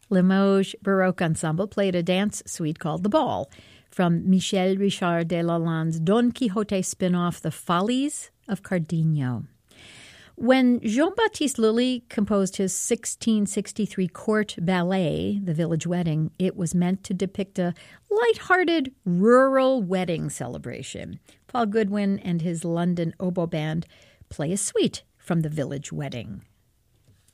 Limoges Baroque Ensemble played a dance suite called The Ball from Michel Richard de Lalande's Don Quixote spin-off The Follies of Cardenio. When Jean-Baptiste Lully composed his 1663 court ballet, The Village Wedding, it was meant to depict a light-hearted rural wedding celebration. Paul Goodwin and his London oboe band play a suite from The Village Wedding.